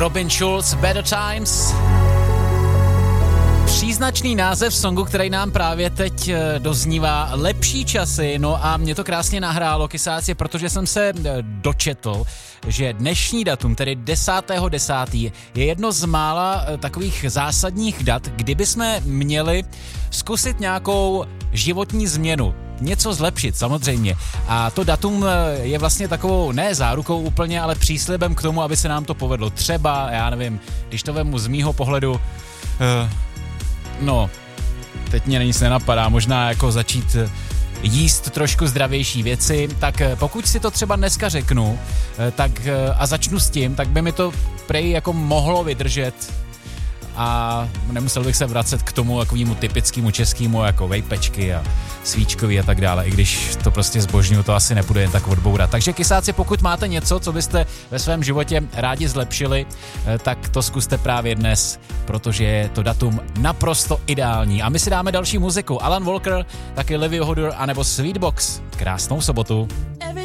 Robin Schulz, Better Times. Příznačný název songu, který nám právě teď doznívá, Lepší časy. No a mě to krásně nahrálo, kysáci, protože jsem se dočetl, že dnešní datum, tedy 10.10., je jedno z mála takových zásadních dat, kdyby jsme měli zkusit nějakou životní změnu. Něco zlepšit, samozřejmě. A to datum je vlastně takovou, ne zárukou úplně, ale příslibem k tomu, aby se nám to povedlo. Třeba, já nevím, když to vemu z mýho pohledu, teď mě nic nenapadá, možná jako začít jíst trošku zdravější věci, tak pokud si to třeba dneska řeknu a začnu s tím, tak by mi to prej jako mohlo vydržet a nemusel bych se vracet k tomu takovému typickému českému jako vejpečky a svíčkový a tak dále, i když to prostě zbožňuju, to asi nepůjde jen tak odbourat. Takže kysáci, pokud máte něco, co byste ve svém životě rádi zlepšili, tak to zkuste právě dnes, protože je to datum naprosto ideální. A my si dáme další muziku. Alan Walker, taky Livy Hodor anebo Sweetbox. Krásnou sobotu.